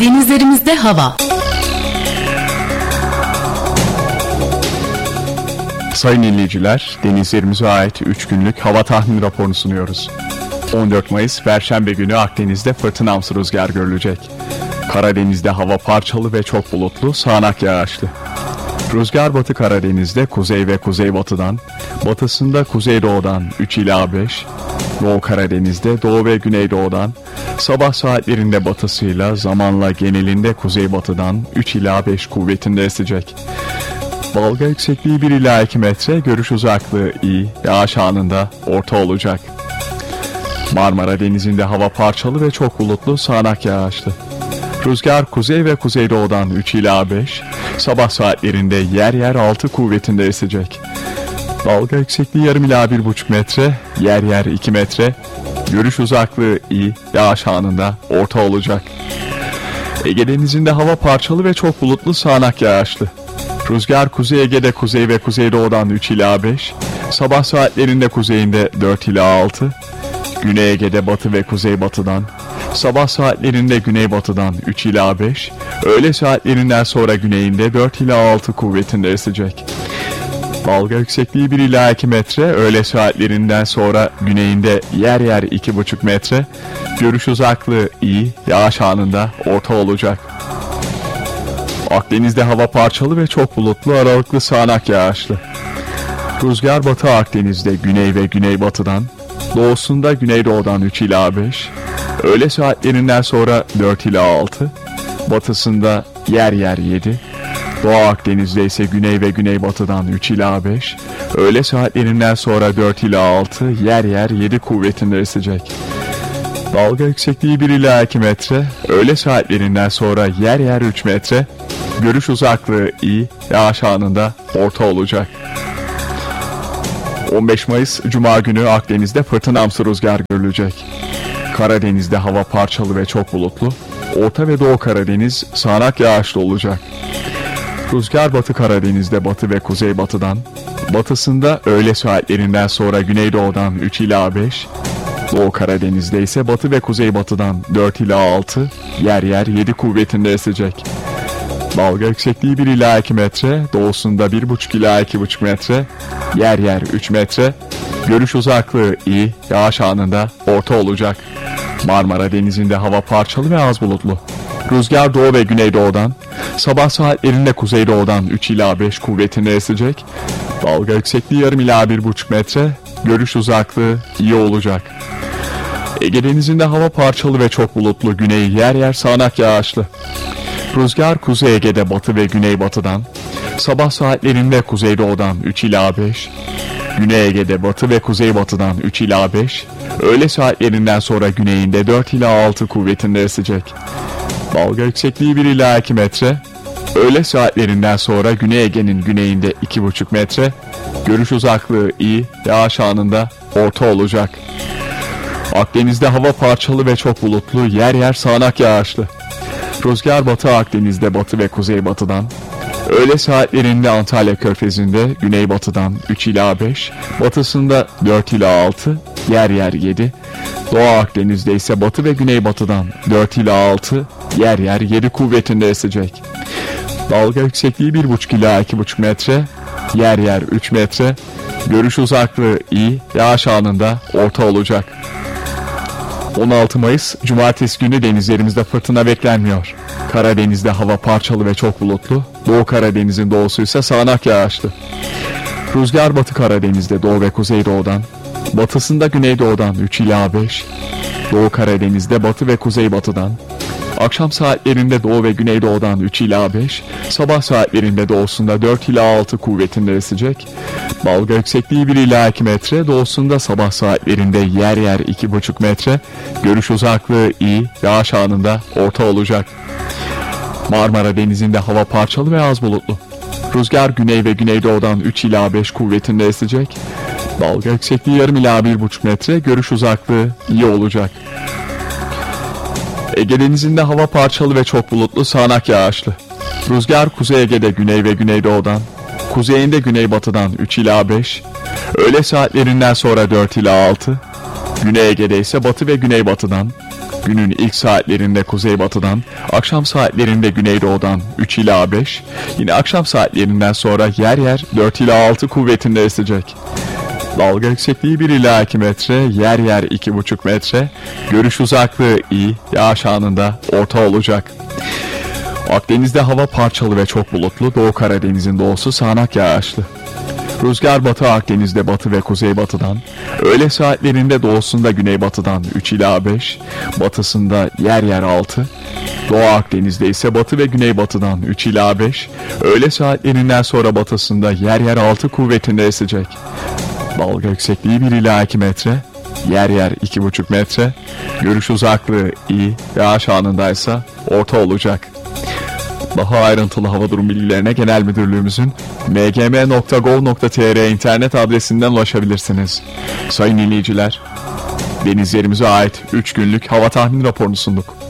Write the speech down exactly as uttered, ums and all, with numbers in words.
Denizlerimizde hava. Sayın dinleyiciler, denizlerimize ait üç günlük hava tahmin raporunu sunuyoruz. on dört Mayıs Perşembe günü Akdeniz'de fırtınamsı rüzgar görülecek. Karadeniz'de hava parçalı ve çok bulutlu, sağanak yağışlı. Rüzgar Batı Karadeniz'de kuzey ve kuzeybatıdan, batısında kuzeydoğudan üç ila beş, Doğu Karadeniz'de doğu ve güneydoğudan, sabah saatlerinde batısıyla zamanla genelinde kuzeybatıdan üç ila beş kuvvetinde esecek. Dalga yüksekliği bir ila iki metre, görüş uzaklığı iyi, yağış anında orta olacak. Marmara Denizi'nde hava parçalı ve çok bulutlu, sağanak yağışlı. Rüzgar kuzey ve kuzeydoğudan üç ila beş, sabah saatlerinde yer yer altı kuvvetinde esecek. Dalga yüksekliği yarım ila bir buçuk metre, yer yer iki metre, görüş uzaklığı iyi, yağış anında orta olacak. Ege Denizi'nde hava parçalı ve çok bulutlu, sağanak yağışlı. Rüzgar Kuzey Ege'de kuzey ve kuzeydoğudan üç ila beş, sabah saatlerinde kuzeyinde dört ila altı, Güney Ege'de batı ve kuzeybatıdan, sabah saatlerinde güneybatıdan üç ila beş, öğle saatlerinden sonra güneyinde dört ila altı kuvvetinde esecek. Dalga yüksekliği bir ila iki metre, öğle saatlerinden sonra güneyinde yer yer iki buçuk metre, görüş uzaklığı iyi, yağış anında orta olacak. Akdeniz'de hava parçalı ve çok bulutlu, aralıklı sağanak yağışlı. Rüzgar Batı Akdeniz'de güney ve güneybatıdan, doğusunda güneydoğudan üç ila beş, öğle saatlerinden sonra dört ila altı, batısında yer yer yedi, Doğu Akdeniz'de ise güney ve güneybatıdan üç ila beş, öğle saatlerinden sonra dört ila altı, yer yer yedi kuvvetinde esecek. Dalga yüksekliği bir ila iki metre, öğle saatlerinden sonra yer yer üç metre, görüş uzaklığı iyi, yağış anında orta olacak. on beş Mayıs Cuma günü Akdeniz'de fırtınamsı rüzgar görülecek. Karadeniz'de hava parçalı ve çok bulutlu, Orta ve Doğu Karadeniz sağanak yağışlı olacak. Rüzgar Batı Karadeniz'de batı ve kuzeybatıdan, batısında öğle saatlerinden sonra güneydoğudan üç ila beş, Doğu Karadeniz'de ise batı ve kuzeybatıdan dört ila altı, yer yer yedi kuvvetinde esecek. Dalga yüksekliği bir ila iki metre, doğusunda bir buçuk ila iki buçuk metre, yer yer üç metre, görüş uzaklığı iyi, yağış anında orta olacak. Marmara Denizi'nde hava parçalı ve az bulutlu. Rüzgar doğu ve güneydoğudan, sabah saatlerinde kuzeydoğudan üç ila beş kuvvetinde esecek. Dalga yüksekliği yarım ila bir buçuk metre, görüş uzaklığı iyi olacak. Ege Denizi'nde hava parçalı ve çok bulutlu, güneyi yer yer sağanak yağışlı. Rüzgar Kuzey Ege'de batı ve güneybatıdan, sabah saatlerinde kuzeydoğudan üç ila beş, Güney Ege'de batı ve kuzeybatıdan üç ila beş, öğle saatlerinden sonra güneyinde dört ila altı kuvvetinde esecek. Dalga yüksekliği bir ila iki metre, öğle saatlerinden sonra Güney Ege'nin güneyinde iki buçuk metre, görüş uzaklığı iyi, yağış anında orta olacak. Akdeniz'de hava parçalı ve çok bulutlu, yer yer sağanak yağışlı. Rüzgar Batı Akdeniz'de batı ve kuzeybatıdan, öğle saatlerinde Antalya Körfezi'nde güneybatıdan üç ila beş, batısında dört ila altı, yer yer yedi, Doğu Akdeniz'de ise batı ve güneybatıdan dört ila altı, yer yer yedi kuvvetinde esecek. Dalga yüksekliği bir buçuk ila iki buçuk metre, yer yer üç metre, görüş uzaklığı iyi, yağış anında orta olacak. on altı Mayıs Cumartesi günü denizlerimizde fırtına beklenmiyor. Karadeniz'de hava parçalı ve çok bulutlu, Doğu Karadeniz'in doğusu ise sağanak yağışlı. Rüzgar Batı Karadeniz'de doğu ve kuzeydoğudan, batısında güneydoğudan üç ila beş, Doğu Karadeniz'de batı ve kuzeybatıdan, akşam saatlerinde doğu ve güneydoğudan üç ila beş, sabah saatlerinde doğusunda dört ila altı kuvvetinde esecek. Dalga yüksekliği bir ila iki metre, doğusunda sabah saatlerinde yer yer iki buçuk metre, görüş uzaklığı iyi, yağış anında orta olacak. Marmara Denizi'nde hava parçalı ve az bulutlu. Rüzgar güney ve güneydoğudan üç ila beş kuvvetinde esecek. Dalga yüksekliği yarım ila bir buçuk metre, görüş uzaklığı iyi olacak. Ege Denizi'nde hava parçalı ve çok bulutlu, sağanak yağışlı. Rüzgar Kuzey Ege'de güney ve güneydoğudan, kuzeyinde güneybatıdan üç ila beş, öğle saatlerinden sonra dört ila altı, Güney Ege'de ise batı ve güneybatıdan, Günün ilk saatlerinde kuzeybatıdan, akşam saatlerinde güneydoğudan üç ila beş, yine akşam saatlerinden sonra yer yer dört ila altı kuvvetinde esecek. Dalga yüksekliği bir ila iki metre, yer yer iki buçuk metre, görüş uzaklığı iyi, yağış anında orta olacak. Akdeniz'de hava parçalı ve çok bulutlu, Doğu Karadeniz'in doğusu sağanak yağışlı. Rüzgar Batı Akdeniz'de batı ve kuzeybatıdan, öğle saatlerinde doğusunda güneybatıdan üç ila beş, batısında yer yer altı, Doğu Akdeniz'de ise batı ve güneybatıdan üç ila beş, öğle saatlerinden sonra batısında yer yer altı kuvvetinde esecek. Dalga yüksekliği bir ila iki metre, yer yer iki buçuk metre, görüş uzaklığı iyi, yağış anındaysa orta olacak. Daha ayrıntılı hava durum bilgilerine Genel Müdürlüğümüzün m g m nokta gov nokta t r internet adresinden ulaşabilirsiniz. Sayın dinleyiciler, denizlerimize ait üç günlük hava tahmin raporunu sunduk.